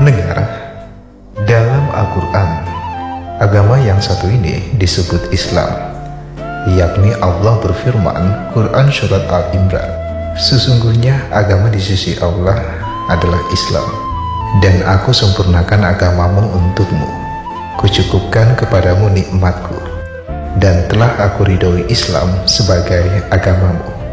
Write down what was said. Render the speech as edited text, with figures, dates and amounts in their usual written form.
Pendengar, dalam Al-Quran, agama yang satu ini disebut Islam, yakni Allah berfirman, Quran Surat Al-Imran, sesungguhnya agama di sisi Allah adalah Islam, dan aku sempurnakan agamamu untukmu, kucukupkan kepadamu nikmatku, dan telah aku ridhoi Islam sebagai agamamu.